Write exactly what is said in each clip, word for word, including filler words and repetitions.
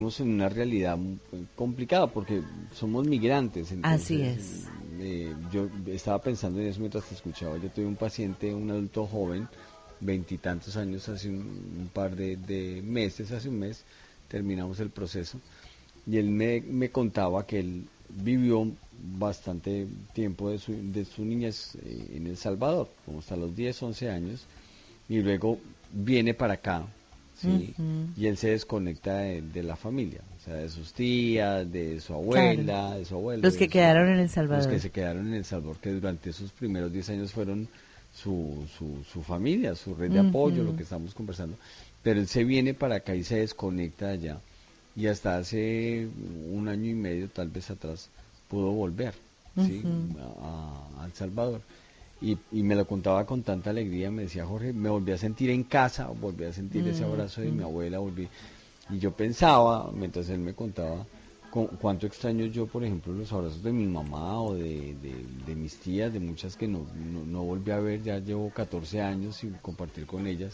Estamos en una realidad muy complicada porque somos migrantes, Así entonces es. eh, yo estaba pensando en eso mientras te escuchaba. Yo tuve un paciente, un adulto joven, veintitantos años, hace un, un par de, de meses, hace un mes, terminamos el proceso, y él me, me contaba que él vivió bastante tiempo de su, de su niñez eh, en El Salvador, como hasta los diez once años, y luego viene para acá, ¿sí? Ujú. Y él se desconecta de, de la familia, o sea, de sus tías, de su Claro. abuela, de su abuelo, Los que de su, quedaron en El los que Salvador. se quedaron en El Salvador, que durante esos primeros diez años fueron su, su, su familia, su red de apoyo, lo Ujú. que estamos conversando. Pero él se viene para acá y se desconecta de allá. Y hasta hace un año y medio, tal vez atrás, pudo volver, ¿sí? Ujú. A, a El Salvador. Y, y me lo contaba con tanta alegría, me decía: Jorge, me volví a sentir en casa, volví a sentir ese abrazo de mi Ujú. abuela, volví. Y yo pensaba, mientras él me contaba, cu- cuánto extraño yo, por ejemplo, los abrazos de mi mamá o de, de, de mis tías, de muchas que no, no, no volví a ver, ya llevo catorce años sin compartir con ellas.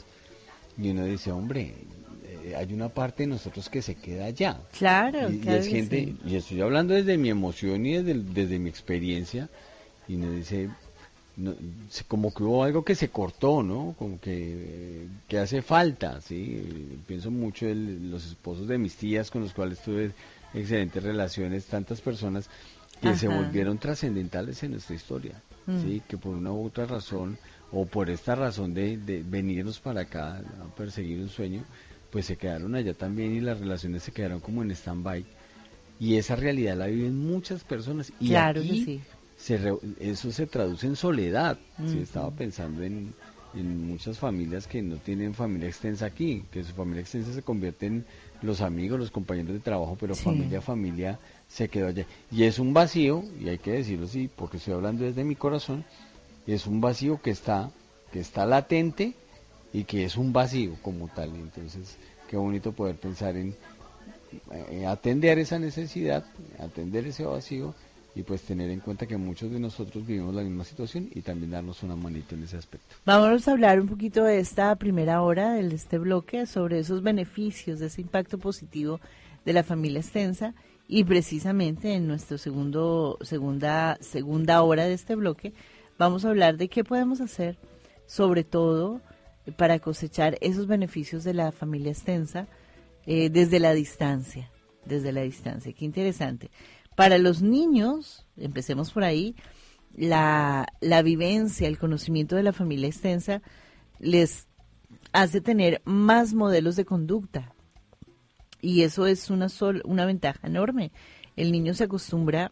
Y uno dice: hombre, eh, hay una parte de nosotros que se queda allá. Claro, Y, y claro es que gente, sí. y estoy hablando desde mi emoción y desde, el- desde mi experiencia, y uno dice, no, se- como que hubo algo que se cortó, ¿no? Como que, eh, que hace falta, ¿sí? Pienso mucho en los esposos de mis tías con los cuales tuve excelentes relaciones, tantas personas que se Ajá. volvieron trascendentales en nuestra historia, Mm. ¿sí? Que por una u otra razón, o por esta razón de, de venirnos para acá a perseguir un sueño, pues se quedaron allá también y las relaciones se quedaron como en stand-by. Y esa realidad la viven muchas personas. Y Claro que aquí sí. se re- eso se traduce en soledad. Sí, estaba Ujú. pensando en, en muchas familias que no tienen familia extensa aquí, que su familia extensa se convierte en los amigos, los compañeros de trabajo, pero Sí. familia, familia se quedó allá. Y es un vacío, y hay que decirlo así, porque estoy hablando desde mi corazón, es un vacío que está, que está latente y que es un vacío como tal. Entonces, qué bonito poder pensar en eh, atender esa necesidad, atender ese vacío, y pues tener en cuenta que muchos de nosotros vivimos la misma situación y también darnos una manito en ese aspecto. Vámonos a hablar un poquito de esta primera hora de este bloque, sobre esos beneficios, de ese impacto positivo de la familia extensa, y precisamente en nuestro segundo, segunda, segunda hora de este bloque vamos a hablar de qué podemos hacer, sobre todo para cosechar esos beneficios de la familia extensa eh, desde la distancia, desde la distancia. Qué interesante. Para los niños, empecemos por ahí, la, la vivencia, el conocimiento de la familia extensa les hace tener más modelos de conducta, y eso es una, sol, una ventaja enorme. El niño se acostumbra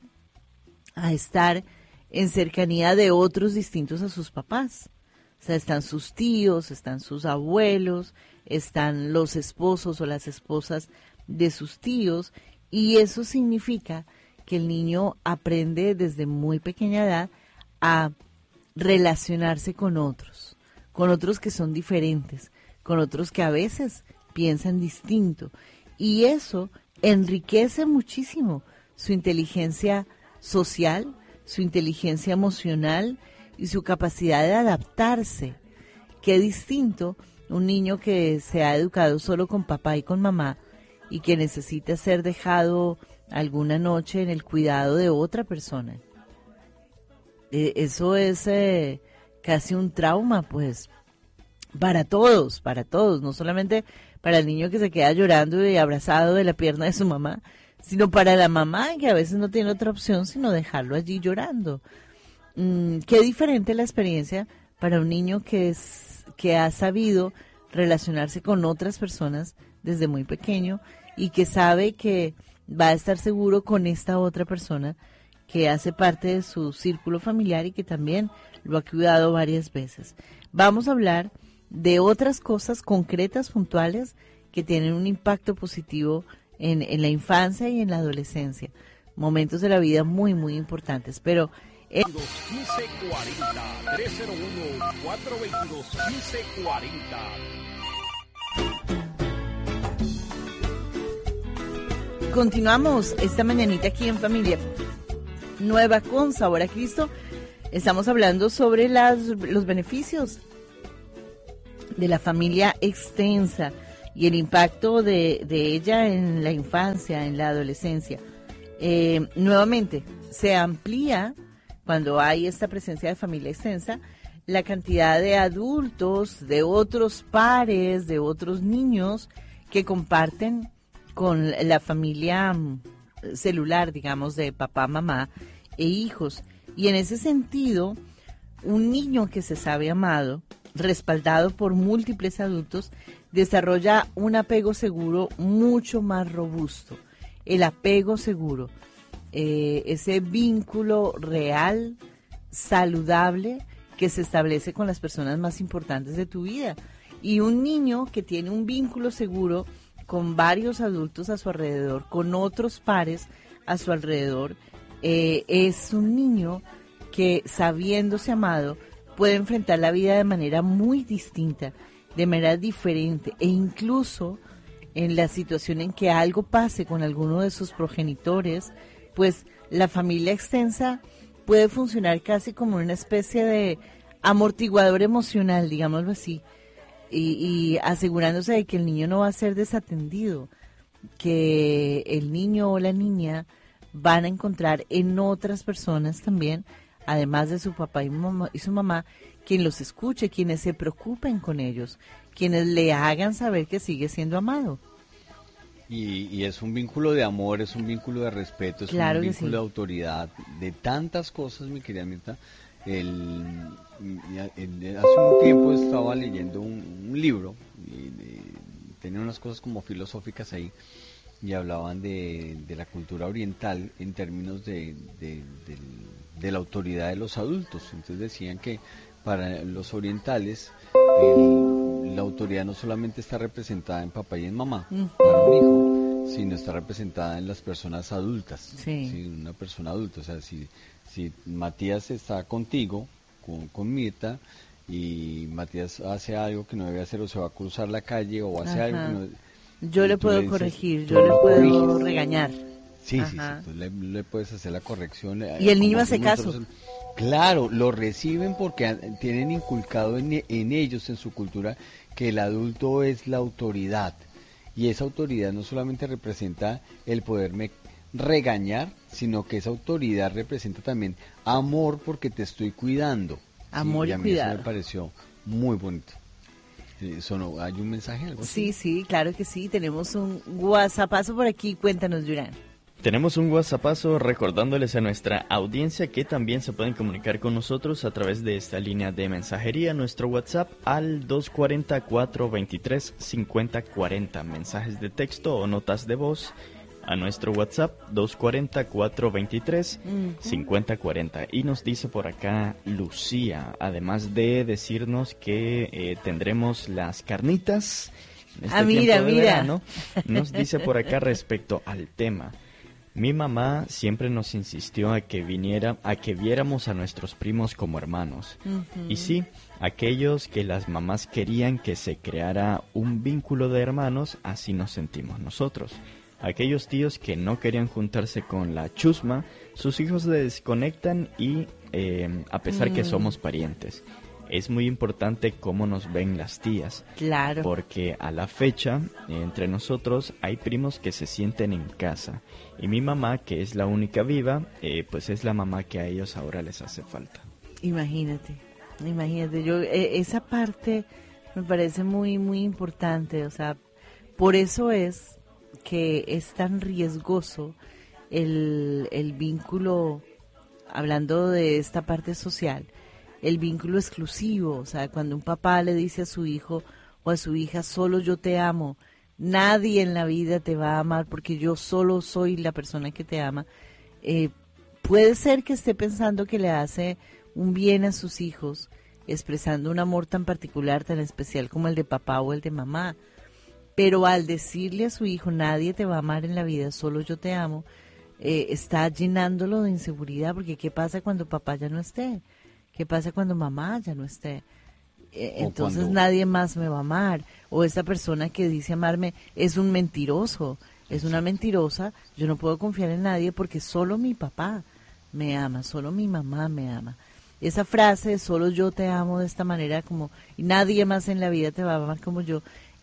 a estar en cercanía de otros distintos a sus papás. O sea, están sus tíos, están sus abuelos, están los esposos o las esposas de sus tíos, y eso significa que el niño aprende desde muy pequeña edad a relacionarse con otros, con otros que son diferentes, con otros que a veces piensan distinto, y eso enriquece muchísimo su inteligencia social, su inteligencia emocional y su capacidad de adaptarse. Qué distinto un niño que se ha educado solo con papá y con mamá y que necesita ser dejado alguna noche en el cuidado de otra persona. Eh, eso es eh, casi un trauma, pues, para todos, para todos, no solamente para el niño que se queda llorando y abrazado de la pierna de su mamá, sino para la mamá, que a veces no tiene otra opción sino dejarlo allí llorando. Mm, qué diferente la experiencia para un niño que es, que ha sabido relacionarse con otras personas desde muy pequeño y que sabe que va a estar seguro con esta otra persona que hace parte de su círculo familiar y que también lo ha cuidado varias veces. Vamos a hablar de otras cosas concretas, puntuales, que tienen un impacto positivo en, en la infancia y en la adolescencia. Momentos de la vida muy, muy importantes. Pero eh, quince cuarenta, tres cero uno, cuatro dos dos, quince cuarenta. continuamos esta mañanita aquí en Familia Nueva con Sabor a Cristo. Estamos hablando sobre las, los beneficios de la familia extensa. y el impacto de, de ella en la infancia, en la adolescencia. Eh, nuevamente, se amplía cuando hay esta presencia de familia extensa la cantidad de adultos, de otros pares, de otros niños que comparten con la familia celular, digamos, de papá, mamá e hijos. Y en ese sentido, un niño que se sabe amado, respaldado por múltiples adultos, desarrolla un apego seguro mucho más robusto. El apego seguro, eh, ese vínculo real, saludable, que se establece con las personas más importantes de tu vida. Y un niño que tiene un vínculo seguro con varios adultos a su alrededor, con otros pares a su alrededor, eh, es un niño que, sabiéndose amado, puede enfrentar la vida de manera muy distinta, de manera diferente, e incluso en la situación en que algo pase con alguno de sus progenitores, pues la familia extensa puede funcionar casi como una especie de amortiguador emocional, digámoslo así, y, y asegurándose de que el niño no va a ser desatendido, que el niño o la niña van a encontrar en otras personas también, además de su papá y, mamá, y su mamá, quien los escuche, quienes se preocupen con ellos, quienes le hagan saber que sigue siendo amado. Y, y es un vínculo de amor, es un vínculo de respeto, es Claro un que vínculo sí. de autoridad, de tantas cosas, mi querida Mirta. El, el- hace un tiempo estaba leyendo un, un libro, y, y tenía unas cosas como filosóficas ahí, y hablaban de, de la cultura oriental en términos de, de, del- de la autoridad de los adultos. Entonces decían que para los orientales el- la autoridad no solamente está representada en papá y en mamá, Ujú. para un hijo, sino está representada en las personas adultas. Sí. ¿Sí? Una persona adulta, o sea, si, si Matías está contigo, con, con Mirta, y Matías hace algo que no debe hacer, o se va a cruzar la calle, o hace algo que Ajá. no... Yo y le tú le puedo dices, corregir, tú yo le lo puedo corriges. regañar. Sí, sí, sí, Ajá. tú le, le puedes hacer la corrección. eh, Y el niño como hace hacemos caso. nosotros. Claro, lo reciben porque han- tienen inculcado en, e- en ellos, en su cultura, que el adulto es la autoridad. Y esa autoridad no solamente representa el poderme regañar, sino que esa autoridad representa también amor porque te estoy cuidando. ¿sí? Amor y a mí cuidado. eso me pareció muy bonito. Eh, sonó- ¿Hay un mensaje, algo así? Sí, sí, claro que sí. Tenemos un WhatsAppazo por aquí. Cuéntanos, Durán. Tenemos un WhatsAppazo recordándoles a nuestra audiencia que también se pueden comunicar con nosotros a través de esta línea de mensajería, nuestro WhatsApp al dos cuatro cero, cuatro dos tres, cinco cero cuatro cero. Mensajes de texto o notas de voz a nuestro WhatsApp dos cuatro cero, cuatro dos tres, cinco cero cuatro cero. Y nos dice por acá Lucía, además de decirnos que eh, tendremos las carnitas en este Ah, mira, tiempo de mira. verano, nos dice por acá respecto al tema. Mi mamá siempre nos insistió a que viniera, a que viéramos a nuestros primos como hermanos. Ujú. Y sí, aquellos que las mamás querían que se creara un vínculo de hermanos, así nos sentimos nosotros. Aquellos tíos que no querían juntarse con la chusma, sus hijos se desconectan y eh, a pesar que Mm. somos parientes. Es muy importante cómo nos ven las tías. Claro. Porque a la fecha, eh, entre nosotros, hay primos que se sienten en casa. Y mi mamá, que es la única viva, eh, pues es la mamá que a ellos ahora les hace falta. Imagínate, imagínate. Yo eh, esa parte me parece muy, muy importante. O sea, por eso es que es tan riesgoso el, el vínculo, hablando de esta parte social, el vínculo exclusivo. O sea, cuando un papá le dice a su hijo o a su hija, solo yo te amo, nadie en la vida te va a amar porque yo solo soy la persona que te ama, eh, puede ser que esté pensando que le hace un bien a sus hijos, expresando un amor tan particular, tan especial como el de papá o el de mamá. Pero al decirle a su hijo, nadie te va a amar en la vida, solo yo te amo, eh, está llenándolo de inseguridad, porque ¿qué pasa cuando papá ya no esté? ¿Qué pasa cuando mamá ya no esté? Eh, O entonces cuando- nadie más me va a amar. O esa persona que dice amarme es un mentiroso, es una mentirosa, yo no puedo confiar en nadie porque solo mi papá me ama, solo mi mamá me ama. Esa frase, solo yo te amo de esta manera, como y nadie más en la vida te va a amar como yo,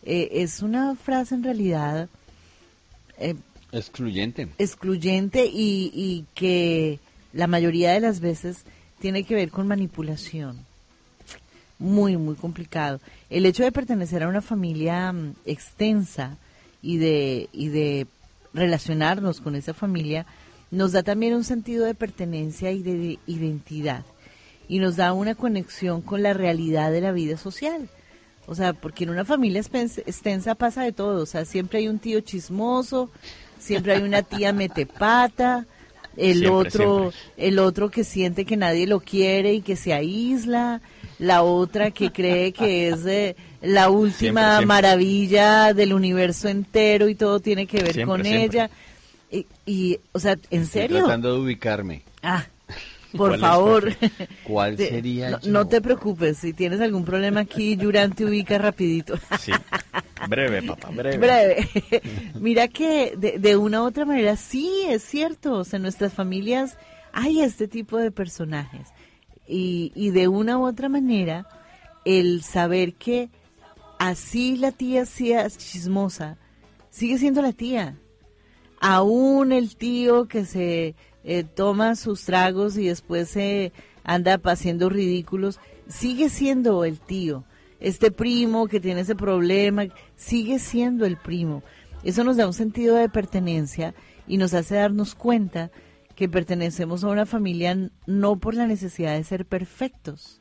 eh, es una frase en realidad eh, excluyente. Excluyente y, y que la mayoría de las veces tiene que ver con manipulación. Muy, muy complicado. El hecho de pertenecer a una familia um, extensa y de, y de relacionarnos con esa familia nos da también un sentido de pertenencia y de identidad. Y nos da una conexión con la realidad de la vida social. O sea, porque en una familia extensa pasa de todo. O sea, siempre hay un tío chismoso, siempre hay una tía metepata, el siempre, otro siempre. el otro que siente que nadie lo quiere y que se aísla, la otra que cree que es eh, la última siempre, siempre. maravilla del universo entero y todo tiene que ver siempre, con siempre. ella. Y, y, o sea, ¿en serio? Estoy tratando de ubicarme. Ah, por favor. ¿Cuál sería? No, no te preocupes, si tienes algún problema aquí, Yurán te ubica rapidito. Sí, breve, papá, breve. Breve. Mira que de, de una u otra manera, sí, es cierto, o sea, en nuestras familias hay este tipo de personajes. Y, y de una u otra manera, el saber que así la tía sea chismosa, sigue siendo la tía. Aún el tío que se eh, toma sus tragos y después se anda haciendo ridículos, sigue siendo el tío. Este primo que tiene ese problema, sigue siendo el primo. Eso nos da un sentido de pertenencia y nos hace darnos cuenta que pertenecemos a una familia no por la necesidad de ser perfectos,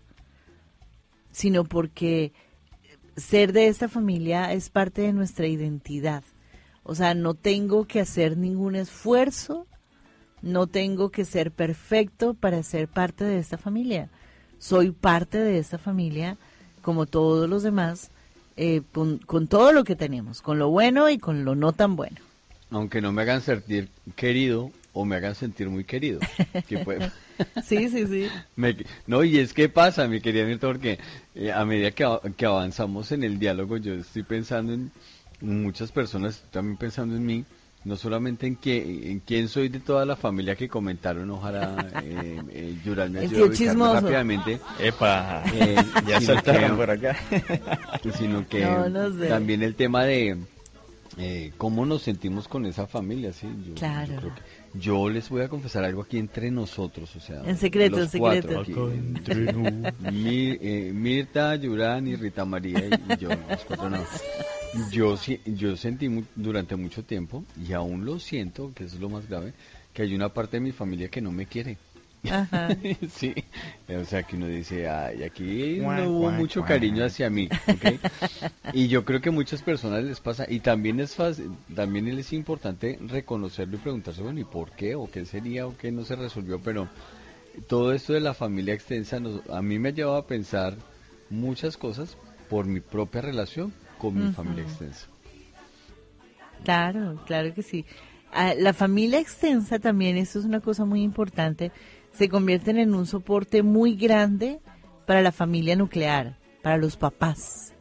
sino porque ser de esta familia es parte de nuestra identidad. O sea, no tengo que hacer ningún esfuerzo, no tengo que ser perfecto para ser parte de esta familia. Soy parte de esta familia como todos los demás, eh, con, con todo lo que tenemos, con lo bueno y con lo no tan bueno. Aunque no me hagan sentir querido o me hagan sentir muy querido. Que puede... Sí, sí, sí. Me... No, y es que pasa, mi querida Mirta, porque eh, a medida que, que avanzamos en el diálogo, yo estoy pensando en muchas personas, también pensando en mí, no solamente en, que, en quién soy de toda la familia que comentaron, ojalá eh, eh, Yurán me ayude a ubicarme rápidamente. Epa, eh, ya saltaron por acá. Sino que no, no sé. También el tema de eh, cómo nos sentimos con esa familia, ¿sí? Yo, claro. Yo, creo que, yo les voy a confesar algo aquí entre nosotros, o sea, en secreto, los en cuatro secreto. Aquí, entre, Mir, eh, Mirta, Yurán y Rita María y, y yo, los cuatro no. Yo, yo sentí mu durante mucho tiempo, y aún lo siento, que eso es lo más grave, que hay una parte de mi familia que no me quiere. Ajá. Sí, o sea, que uno dice, ay, aquí no hubo mucho cariño hacia mí, ¿okay? Y yo creo que a muchas personas les pasa, y también es fácil, también es importante reconocerlo y preguntarse, bueno, ¿y por qué? ¿O qué sería? ¿O qué no se resolvió? Pero todo esto de la familia extensa nos, a mí me ha llevado a pensar muchas cosas por mi propia relación con mi uh-huh. familia extensa. Claro, claro que sí. Ah, la familia extensa también, eso es una cosa muy importante, se convierten en un soporte muy grande para la familia nuclear, para los papás.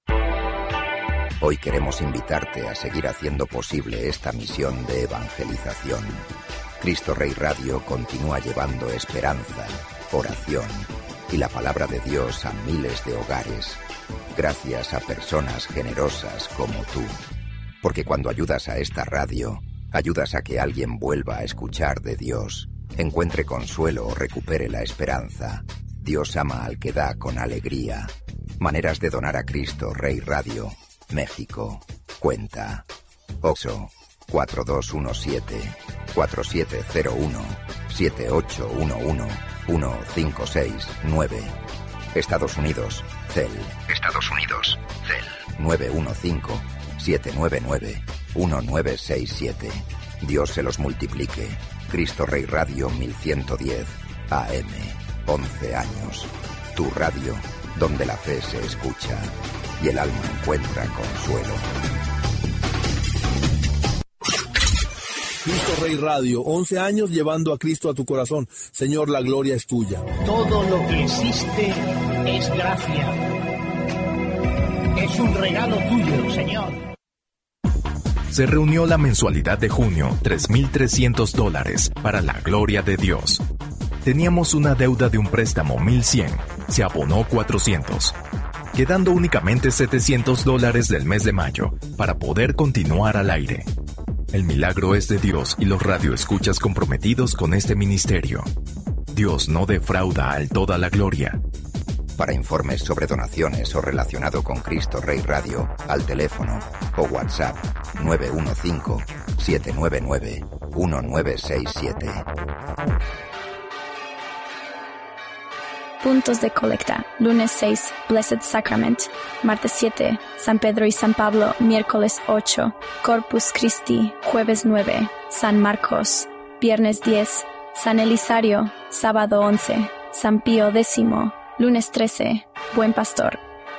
Hoy queremos invitarte a seguir haciendo posible esta misión de evangelización. Cristo Rey Radio continúa llevando esperanza, oración y la palabra de Dios a miles de hogares, gracias a personas generosas como tú. Porque cuando ayudas a esta radio, ayudas a que alguien vuelva a escuchar de Dios, encuentre consuelo o recupere la esperanza. Dios ama al que da con alegría. Maneras de donar a Cristo Rey Radio, México. Cuenta Oxo cuatro dos uno siete, cuatro siete cero uno, siete ocho uno uno, uno cinco seis nueve. Estados Unidos, C E L. Estados Unidos, C E L. nueve uno cinco, siete nueve nueve, uno nueve seis siete. Dios se los multiplique. Cristo Rey Radio mil ciento diez, A M. once años. Tu radio, donde la fe se escucha y el alma encuentra consuelo. Cristo Rey Radio, once años llevando a Cristo a tu corazón. Señor, la gloria es tuya. Todo lo que existe es gracia. Es un regalo tuyo, Señor. Se reunió la mensualidad de junio, tres mil trescientos dólares, para la gloria de Dios. Teníamos una deuda de un préstamo mil cien, se abonó cuatrocientos. quedando únicamente setecientos dólares del mes de mayo para poder continuar al aire. El milagro es de Dios y los radioescuchas comprometidos con este ministerio. Dios no defrauda al Toda la Gloria. Para informes sobre donaciones o relacionado con Cristo Rey Radio, al teléfono o WhatsApp nueve uno cinco, siete nueve nueve, uno nueve seis siete. Puntos de colecta. Lunes seis, Blessed Sacrament. Martes siete, San Pedro y San Pablo. Miércoles ocho, Corpus Christi. Jueves nueve, San Marcos. Viernes diez, San Elisario. Sábado once, San Pío X. Lunes trece, Buen Pastor.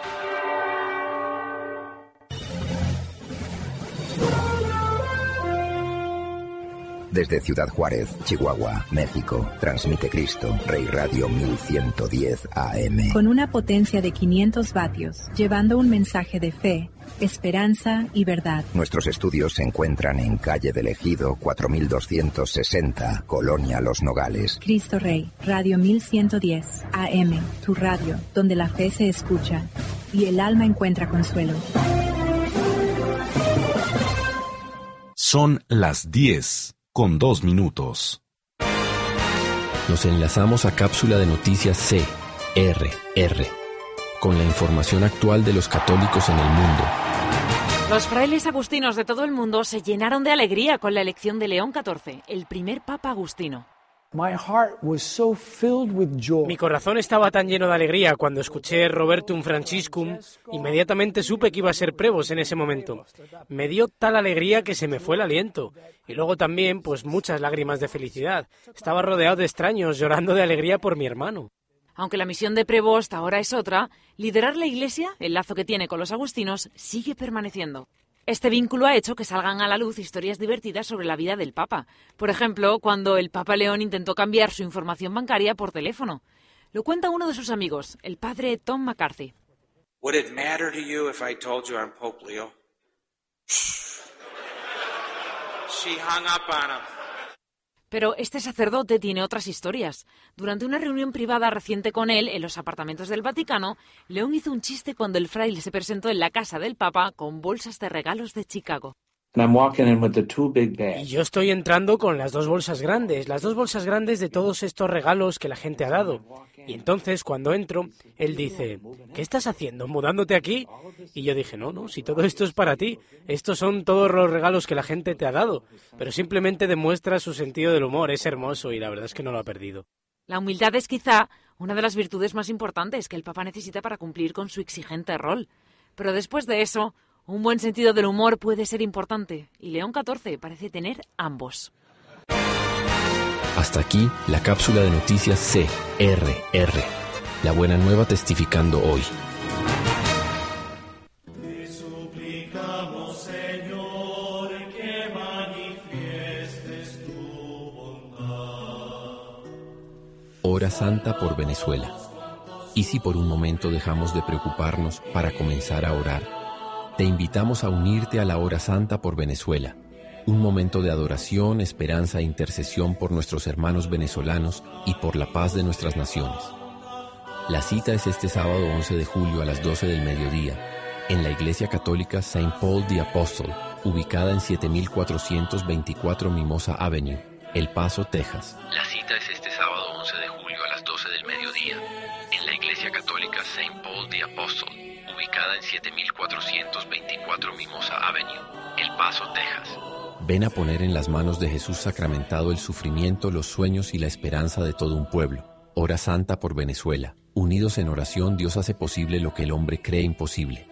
Desde Ciudad Juárez, Chihuahua, México, transmite Cristo Rey Radio mil ciento diez A M. Con una potencia de quinientos vatios, llevando un mensaje de fe, esperanza y verdad. Nuestros estudios se encuentran en calle del Ejido cuatro mil doscientos sesenta, Colonia Los Nogales. Cristo Rey, Radio mil ciento diez A M, tu radio, donde la fe se escucha y el alma encuentra consuelo. Son las diez con dos minutos. Nos enlazamos a cápsula de noticias C R R, con la información actual de los católicos en el mundo. Los frailes agustinos de todo el mundo se llenaron de alegría con la elección de León catorce, el primer papa agustino. Mi corazón estaba tan lleno de alegría cuando escuché Robertum Franciscum. Inmediatamente supe que iba a ser prevos en ese momento. Me dio tal alegría que se me fue el aliento. Y luego también, pues muchas lágrimas de felicidad. Estaba rodeado de extraños llorando de alegría por mi hermano. Aunque la misión de prevost ahora es otra, liderar la Iglesia, el lazo que tiene con los agustinos, sigue permaneciendo. Este vínculo ha hecho que salgan a la luz historias divertidas sobre la vida del Papa. Por ejemplo, cuando el Papa León intentó cambiar su información bancaria por teléfono. Lo cuenta uno de sus amigos, el padre Tom McCarthy. Would it matter to you if I told you I'm Pope Leo? She hung up on him. Pero este sacerdote tiene otras historias. Durante una reunión privada reciente con él en los apartamentos del Vaticano, León hizo un chiste cuando el fraile se presentó en la casa del Papa con bolsas de regalos de Chicago. Y yo estoy entrando con las dos bolsas grandes, las dos bolsas grandes de todos estos regalos que la gente ha dado. Y entonces, cuando entro, él dice, ¿qué estás haciendo? ¿Mudándote aquí? Y yo dije, no, no, si todo esto es para ti, estos son todos los regalos que la gente te ha dado. Pero simplemente demuestra su sentido del humor, es hermoso y la verdad es que no lo ha perdido. La humildad es quizá una de las virtudes más importantes que el Papa necesita para cumplir con su exigente rol. Pero después de eso, un buen sentido del humor puede ser importante, y León catorce parece tener ambos. Hasta aquí la cápsula de noticias C R R. La buena nueva testificando hoy. Te suplicamos, Señor, que manifiestes tu bondad. Hora Santa por Venezuela. ¿Y si por un momento dejamos de preocuparnos para comenzar a orar? Te invitamos a unirte a la Hora Santa por Venezuela, un momento de adoración, esperanza e intercesión por nuestros hermanos venezolanos y por la paz de nuestras naciones. La cita es este sábado once de julio a las doce del mediodía, en la Iglesia Católica Saint Paul the Apostle, ubicada en siete mil cuatrocientos veinticuatro Mimosa Avenue, El Paso, Texas. La cita es este sábado once de julio a las doce del mediodía, en la Iglesia Católica Saint Paul the Apostle, ubicada en siete mil cuatrocientos veinticuatro Mimosa Avenue, El Paso, Texas. Ven a poner en las manos de Jesús sacramentado el sufrimiento, los sueños y la esperanza de todo un pueblo. Hora Santa por Venezuela. Unidos en oración, Dios hace posible lo que el hombre cree imposible.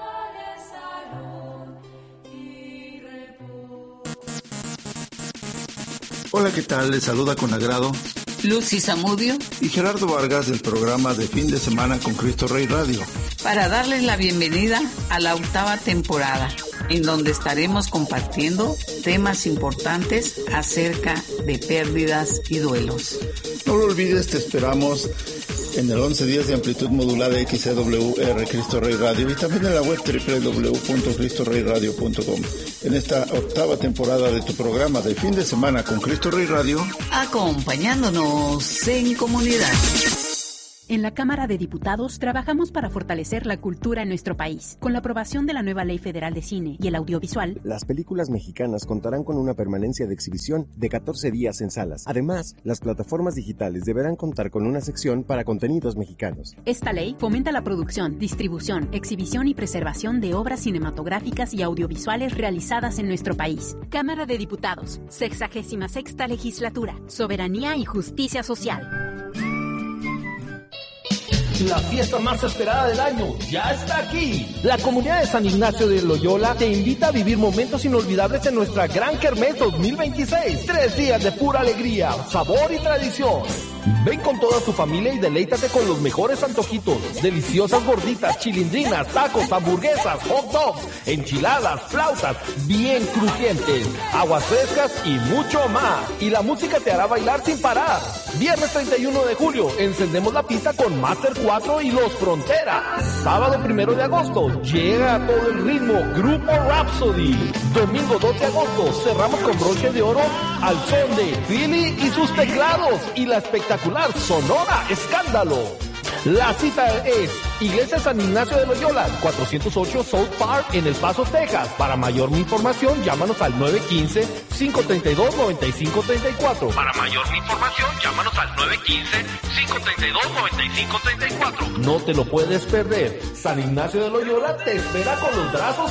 Hola, ¿qué tal? Les saluda con agrado Lucy Zamudio y Gerardo Vargas del programa de Fin de Semana con Cristo Rey Radio, para darles la bienvenida a la octava temporada, en donde estaremos compartiendo temas importantes acerca de pérdidas y duelos. No lo olvides, te esperamos en el once diez de amplitud modulada X C W R Cristo Rey Radio y también en la web doble u doble u doble u punto cristo rey radio punto com. En esta octava temporada de tu programa de Fin de Semana con Cristo Rey Radio, acompañándonos en comunidad. En la Cámara de Diputados trabajamos para fortalecer la cultura en nuestro país. Con la aprobación de la nueva Ley Federal de Cine y el Audiovisual, las películas mexicanas contarán con una permanencia de exhibición de catorce días en salas. Además, las plataformas digitales deberán contar con una sección para contenidos mexicanos. Esta ley fomenta la producción, distribución, exhibición y preservación de obras cinematográficas y audiovisuales realizadas en nuestro país. Cámara de Diputados, sexagésima sexta legislatura, soberanía y justicia social. La fiesta más esperada del año ya está aquí. La comunidad de San Ignacio de Loyola te invita a vivir momentos inolvidables en nuestra Gran Kermés dos mil veintiséis. Tres días de pura alegría, sabor y tradición. Ven con toda tu familia y deleítate con los mejores antojitos, deliciosas gorditas, chilindrinas, tacos, hamburguesas, hot dogs, enchiladas, flautas, bien crujientes, aguas frescas y mucho más. Y la música te hará bailar sin parar. Viernes treinta y uno de julio, encendemos la pista con Master cuatro y Los Fronteras. Sábado primero de agosto, llega a todo el ritmo Grupo Rhapsody. Domingo dos de agosto, cerramos con broche de oro al son de Philly y sus teclados y la espectacular Sonora Escándalo. La cita es Iglesia San Ignacio de Loyola, cuatrocientos ocho South Park en El Paso, Texas. Para mayor información, llámanos al nueve uno cinco, cinco tres dos, nueve cinco tres cuatro. Para mayor información, llámanos al nueve uno cinco, cinco tres dos, nueve cinco tres cuatro. No te lo puedes perder. San Ignacio de Loyola te espera con los brazos